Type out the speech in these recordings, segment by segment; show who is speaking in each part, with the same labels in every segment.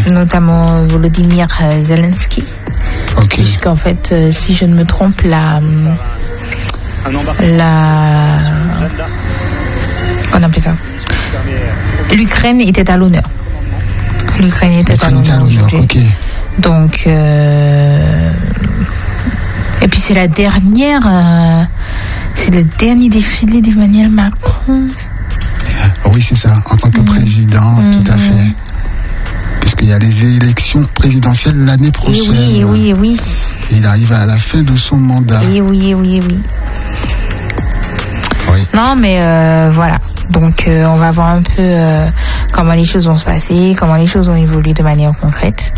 Speaker 1: Notamment Volodymyr Zelensky.
Speaker 2: Ok.
Speaker 1: Puisqu'en fait, si je ne me trompe, on appelle ça. L'Ukraine était à l'honneur. L'Ukraine était à l'honneur aujourd'hui.
Speaker 2: Ok.
Speaker 1: Donc, et puis c'est la dernière, c'est le dernier défilé d'Emmanuel Macron.
Speaker 2: Oui, c'est ça, en tant que président, tout à fait. Puisqu'il y a les élections présidentielles l'année prochaine.
Speaker 1: Et oui.
Speaker 2: Il arrive à la fin de son mandat.
Speaker 1: Et oui. Non, mais voilà. Donc, on va voir un peu comment les choses vont se passer, comment les choses vont évoluer de manière concrète.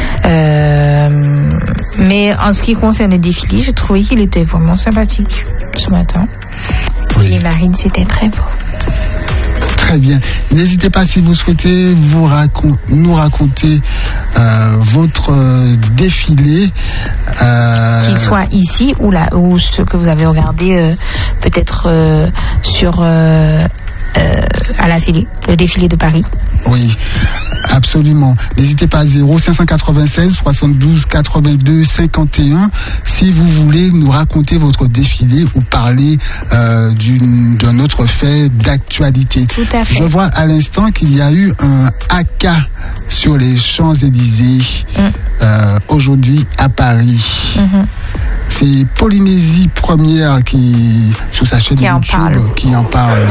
Speaker 1: Mais en ce qui concerne le défilé, j'ai trouvé qu'il était vraiment sympathique ce matin. Oui. Et Marine, c'était très beau.
Speaker 2: Très bien. N'hésitez pas si vous souhaitez nous raconter votre défilé.
Speaker 1: Qu'il soit ici ou là, ou ce que vous avez regardé peut-être sur à la télé, le défilé de Paris.
Speaker 2: Oui, absolument. N'hésitez pas à 0596 72 82 51 si vous voulez nous raconter votre défilé ou parler d'un autre fait d'actualité.
Speaker 1: Tout à fait.
Speaker 2: Je vois à l'instant qu'il y a eu un haka sur les Champs-Élysées aujourd'hui à Paris. C'est Polynésie Première qui, sur sa chaîne YouTube, qui en parle.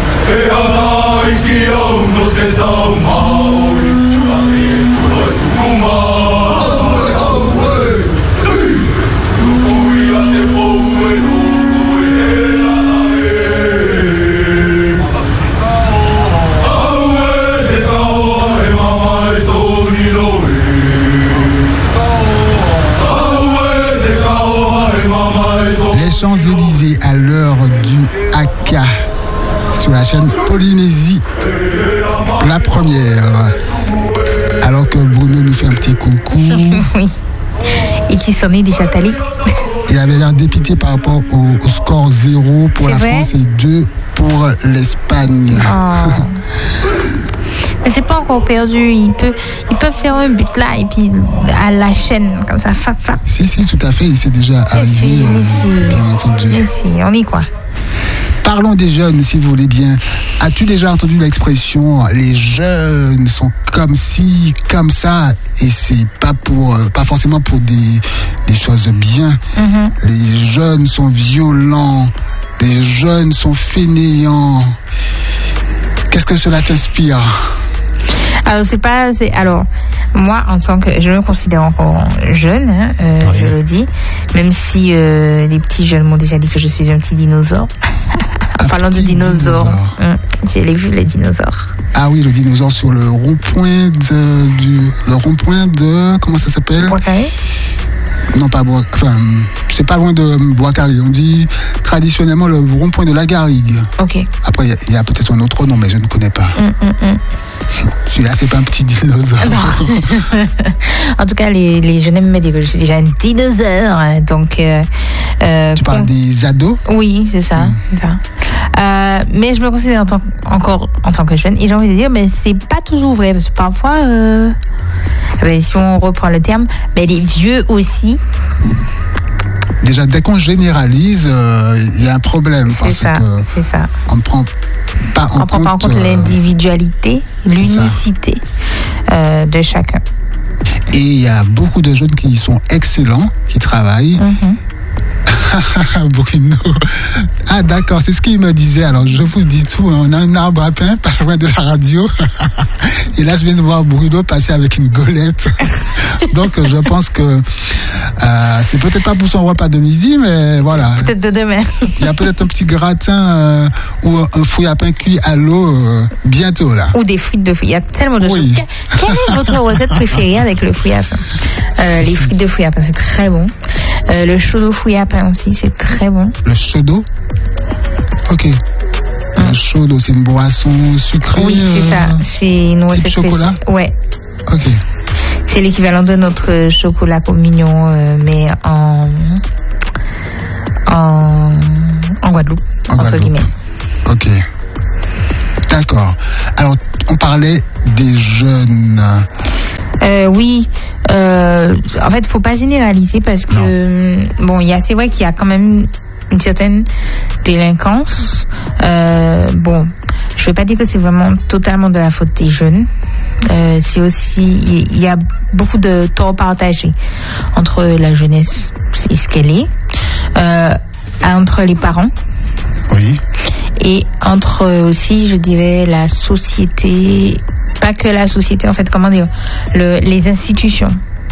Speaker 2: Champs-Élysées à l'heure du haka sur la chaîne Polynésie, la première. Alors que Bruno nous fait un petit coucou.
Speaker 1: Oui. Et qui s'en est déjà allé.
Speaker 2: Il avait l'air dépité par rapport au score 0 pour la France et 2 pour l'Espagne.
Speaker 1: Oh. Mais c'est pas encore perdu. Ils peuvent faire un but là et puis à la chaîne comme ça.
Speaker 2: Si, tout à fait. Il s'est déjà arrivé. Bien entendu.
Speaker 1: Mais si, on y croit.
Speaker 2: Parlons des jeunes, si vous voulez bien. As-tu déjà entendu l'expression les jeunes sont comme ci, comme ça, et c'est pas forcément pour des choses bien. Les jeunes sont violents, les jeunes sont fainéants. Qu'est-ce que cela t'inspire?
Speaker 1: Alors, moi, en tant que, je me considère encore jeune, je le dis, même si les petits jeunes m'ont déjà dit que je suis un petit dinosaure. En parlant de dinosaures, je l'ai vu, les dinosaures.
Speaker 2: Ah oui, le dinosaure sur le rond-point de comment ça s'appelle?
Speaker 1: Bois-Carré?
Speaker 2: Non, pas Bois. Enfin, c'est pas loin de Bois-Carré. On dit traditionnellement le rond-point de la Garrigue.
Speaker 1: Ok.
Speaker 2: Après, il y a peut-être un autre nom, mais je ne connais pas. Celui-là, c'est pas un petit dinosaure.
Speaker 1: Non. En tout cas, les jeunes me disent que je suis déjà un dinosaure. Donc,
Speaker 2: tu parles des ados? Oui,
Speaker 1: c'est ça. Mais je me considère encore en tant que jeune. Et j'ai envie de dire, mais c'est pas toujours vrai. Parce que parfois, si on reprend le terme, les vieux aussi.
Speaker 2: Déjà, dès qu'on généralise, il y a un problème.
Speaker 1: C'est ça.
Speaker 2: On ne prend pas en compte
Speaker 1: l'individualité, l'unicité de chacun.
Speaker 2: Et il y a beaucoup de jeunes qui sont excellents, qui travaillent. Bruno. Ah d'accord, c'est ce qu'il me disait. Alors je vous dis tout, on a un arbre à pain pas loin de la radio. Et là je viens de voir Bruno passer avec une golette. Donc je pense que c'est peut-être pas pour son repas de midi, mais voilà.
Speaker 1: Peut-être de demain.
Speaker 2: Il y a peut-être un petit gratin ou un fruit à pain cuit à l'eau bientôt là.
Speaker 1: Ou des frites de fruits. Il y a tellement de choses. Quelle est votre recette préférée avec le fruit à pain? Les frites de fruits à pain, c'est très bon. Le chaud fruit à pain aussi, c'est très bon.
Speaker 2: Le chaudo? Ok. Le chaudo, c'est une boisson sucrée.
Speaker 1: Oui, c'est ça. C'est une recette.
Speaker 2: Chocolat?
Speaker 1: Ouais.
Speaker 2: Ok.
Speaker 1: C'est l'équivalent de notre chocolat communion, mais en Guadeloupe, entre guillemets.
Speaker 2: Ok. D'accord. Alors, on parlait des jeunes.
Speaker 1: Oui. En fait, faut pas généraliser parce que bon, c'est vrai qu'il y a quand même une certaine délinquance. Bon, je vais pas dire que c'est vraiment totalement de la faute des jeunes. C'est aussi, il y a beaucoup de torts partagés entre la jeunesse et ce qu'elle est, entre les parents.
Speaker 2: Oui.
Speaker 1: Et entre aussi, je dirais, la société, pas que la société, en fait, comment dire, les institutions.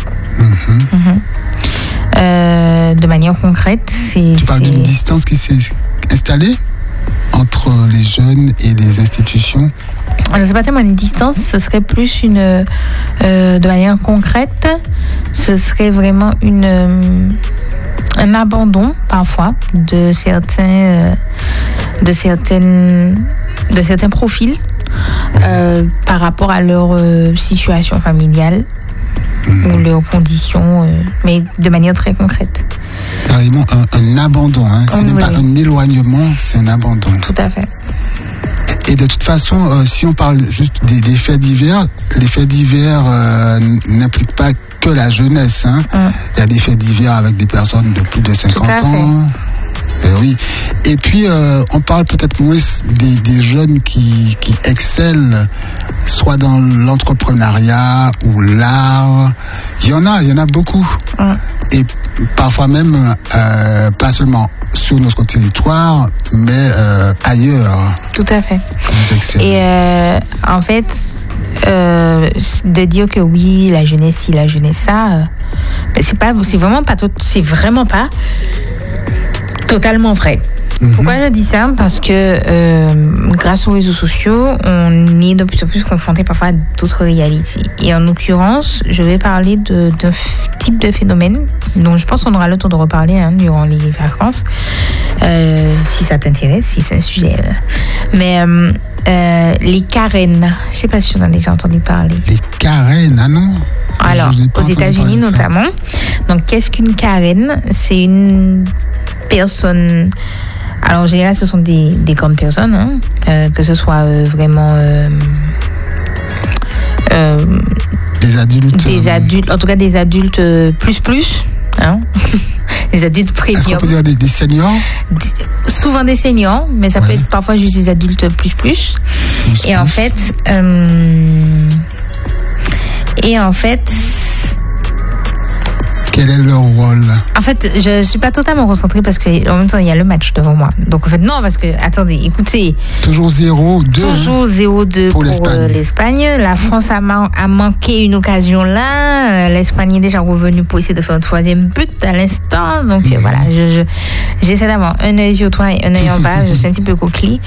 Speaker 1: De manière concrète,
Speaker 2: tu parles d'une distance qui s'est installée entre les jeunes et les institutions?
Speaker 1: Alors, c'est pas tellement une distance, ce serait plus de manière concrète, ce serait vraiment un abandon parfois de certains profils par rapport à leur situation familiale ou leurs conditions, mais de manière très concrète.
Speaker 2: Carrément un abandon, hein. Ce n'est pas un éloignement, c'est un abandon.
Speaker 1: Tout à fait.
Speaker 2: Et de toute façon, si on parle juste des faits divers, les faits divers n'impliquent pas que la jeunesse. Hein. Il y a des faits divers avec des personnes de plus de 50 ans. Oui. Et puis, on parle peut-être moins des jeunes qui excellent, soit dans l'entrepreneuriat ou l'art. Il y en a beaucoup. Et parfois même, pas seulement sur notre territoire, mais ailleurs.
Speaker 1: Tout à fait. Et en fait, de dire que oui, la jeunesse ci, la jeunesse ça, c'est vraiment pas totalement vrai. Pourquoi je dis ça? Parce que grâce aux réseaux sociaux, on est de plus en plus confronté parfois à d'autres réalités. Et en l'occurrence, je vais parler d'un type de phénomène dont je pense qu'on aura le temps de reparler durant les vacances, si ça t'intéresse, si c'est un sujet. Mais les Karen, je ne sais pas si tu en as déjà entendu parler.
Speaker 2: Les Karen, ah non?
Speaker 1: Alors, aux États-Unis notamment. Donc, qu'est-ce qu'une Karen? C'est une personne. Alors, en général, ce sont des grandes personnes, que ce soit vraiment
Speaker 2: des adultes.
Speaker 1: En tout cas, des adultes plus, hein. Des adultes premium.
Speaker 2: Est-ce qu'on peut dire des seniors?
Speaker 1: Souvent des seniors, mais ça peut être parfois juste des adultes plus. Et en fait,
Speaker 2: quel est leur rôle?
Speaker 1: En fait, je suis pas totalement concentrée parce que en même temps, il y a le match devant moi. Donc en fait, non, parce que, attendez, écoutez.
Speaker 2: Toujours 0-2.
Speaker 1: Toujours 0-2 pour l'Espagne. La France a manqué une occasion là. L'Espagne est déjà revenue pour essayer de faire un troisième but à l'instant. Donc voilà, j'essaie d'avoir un œil sur toi et un œil en bas. Je suis un petit peu coquille.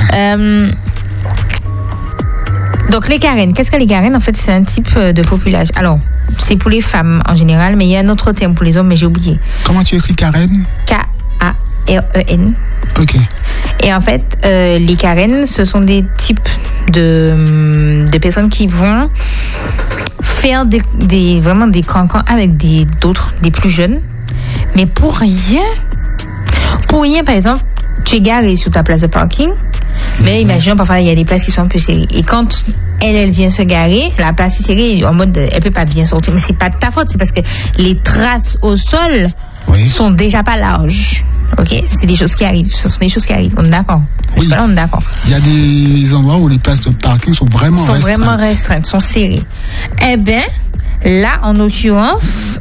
Speaker 1: Donc les Karen, qu'est-ce que les Karen? En fait, c'est un type de population. Alors, c'est pour les femmes en général, mais il y a un autre terme pour les hommes, mais j'ai oublié.
Speaker 2: Comment tu écris Karen?
Speaker 1: K-A-R-E-N.
Speaker 2: Ok.
Speaker 1: Et en fait, les Karen, ce sont des types de personnes qui vont faire vraiment des cancans avec d'autres, des plus jeunes, mais pour rien. Pour rien, par exemple, tu es garé sur ta place de parking. Mais imaginons, parfois, il y a des places qui sont un peu serrées. Et quand elle vient se garer, la place est serrée, en mode, elle peut pas bien sortir. Mais c'est pas de ta faute, c'est parce que les traces au sol sont déjà pas larges. Ok? C'est des choses qui arrivent. Ce sont des choses qui arrivent. On est d'accord? Jusque-là, on est d'accord.
Speaker 2: Il y a des endroits où les places de parking sont vraiment
Speaker 1: restreintes, sont serrées. Eh bien, là, en l'occurrence,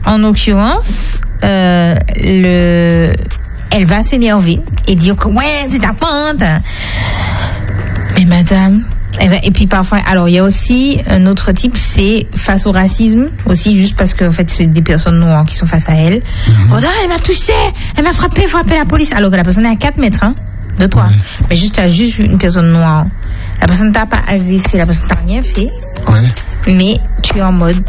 Speaker 1: elle va s'énerver et dire que c'est ta faute. Mais madame, et puis parfois, alors il y a aussi un autre type, c'est face au racisme aussi, juste parce que en fait c'est des personnes noires qui sont face à elle. On dit, elle m'a touché, elle m'a frappé la police, alors que la personne est à 4 mètres de toi. Mais juste une personne noire. La personne t'a pas agressé, la personne t'a rien fait. Mais tu es en mode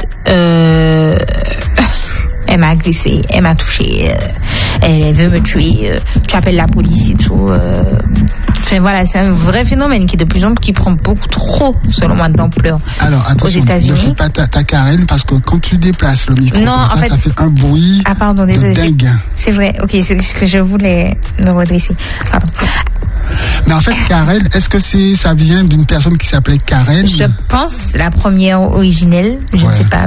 Speaker 1: elle m'a agressé, elle m'a touché, elle veut me tuer, tu appelles la police et tout. Enfin voilà, c'est un vrai phénomène qui de plus en plus qui prend beaucoup trop, selon moi, d'ampleur.
Speaker 2: Alors attention,
Speaker 1: aux États-Unis.
Speaker 2: Ne fais pas ta Karen parce que quand tu déplaces le micro,
Speaker 1: ça
Speaker 2: fait un bruit de dingue.
Speaker 1: C'est vrai, ok, c'est ce que je voulais me redresser. Pardon.
Speaker 2: Mais en fait, Karen, est-ce que ça vient d'une personne qui s'appelait Karen?
Speaker 1: Je pense la première originelle, je ne sais pas.